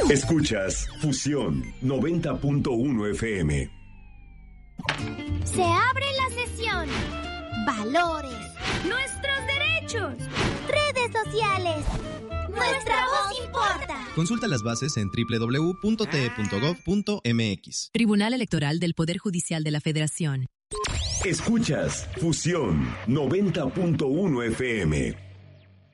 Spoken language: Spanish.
Escuchas Fusión 90.1 FM. Se abre la sesión. Valores. Nuestros derechos. Redes sociales. Nuestra voz importa. Consulta las bases en www.te.gov.mx. Tribunal Electoral del Poder Judicial de la Federación. Escuchas Fusión 90.1 FM.